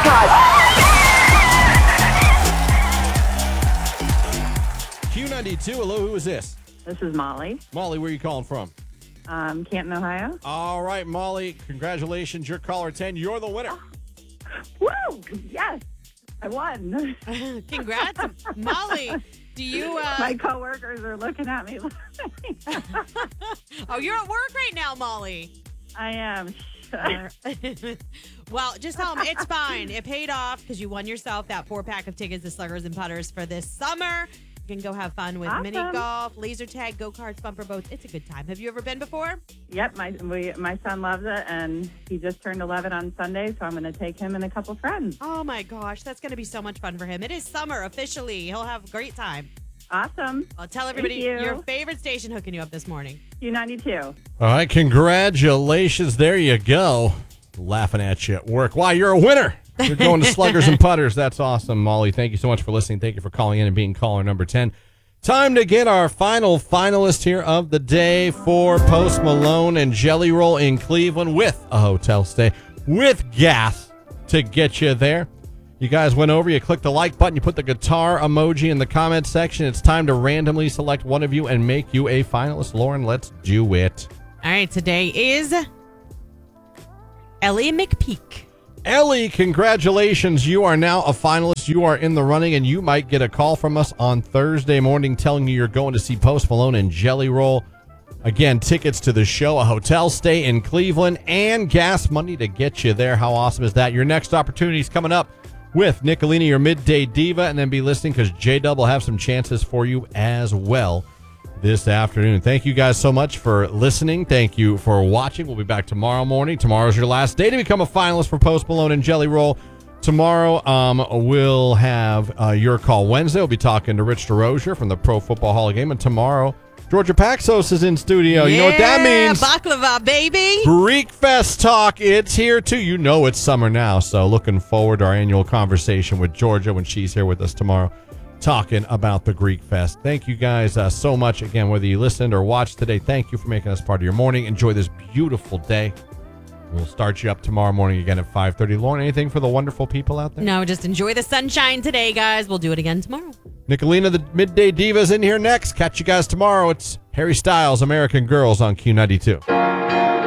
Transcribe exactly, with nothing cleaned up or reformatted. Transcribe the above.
Q ninety-two, hello, who is this? This is Molly. Molly, where are you calling from? Um, Canton, Ohio. All right, Molly, congratulations. You're caller ten. You're the winner. Woo! Yes, I won. Congrats, Molly. Do you? Uh... My coworkers are looking at me. Oh, you're at work right now, Molly. I am. Well, just tell them it's fine. It paid off because you won yourself that four pack of tickets to Sluggers and Putters for this summer. You can go have fun with Awesome. mini golf, laser tag, go-karts, bumper boats. It's a good time. Have you ever been before? Yep, my we, my son loves it, and he just turned eleven on Sunday, so I'm going to take him and a couple friends. Oh, my gosh. That's going to be so much fun for him. It is summer officially. He'll have a great time. Awesome. I'll tell everybody Thank you. your favorite station hooking you up this morning. Q ninety-two. All right, congratulations. There you go. Laughing at you at work. Why, you're a winner. You're going to Sluggers and Putters. That's awesome, Molly. Thank you so much for listening. Thank you for calling in and being caller number ten. Time to get our final finalist here of the day for Post Malone and Jelly Roll in Cleveland with a hotel stay, with gas to get you there. You guys went over, you clicked the like button, you put the guitar emoji in the comment section. It's time to randomly select one of you and make you a finalist. Lauren, let's do it. All right, today is Ellie McPeak. Ellie, congratulations. You are now a finalist. You are in the running, and you might get a call from us on Thursday morning telling you you're going to see Post Malone and Jelly Roll. Again, tickets to the show, a hotel stay in Cleveland, and gas money to get you there. How awesome is that? Your next opportunity is coming up with Nicolini, your midday diva, and then be listening because J-Dub will have some chances for you as well this afternoon. Thank you guys so much for listening. Thank you for watching. We'll be back tomorrow morning. Tomorrow's your last day to become a finalist for Post Malone and Jelly Roll. Tomorrow, um, we'll have uh, Your Call Wednesday. We'll be talking to Rich DeRozier from the Pro Football Hall of Fame. And tomorrow, Georgia Paxos is in studio. You know what that means? Baklava, baby. Greek Fest talk. It's here, too. You know it's summer now. So looking forward to our annual conversation with Georgia when she's here with us tomorrow, talking about the Greek Fest. Thank you guys uh, so much. Again, whether you listened or watched today, thank you for making us part of your morning. Enjoy this beautiful day. We'll start you up tomorrow morning again at five thirty. Lauren, anything for the wonderful people out there? No, just enjoy the sunshine today, guys. We'll do it again tomorrow. Nicolina, the Midday Diva's in here next. Catch you guys tomorrow. It's Harry Styles, American Girls on Q ninety-two.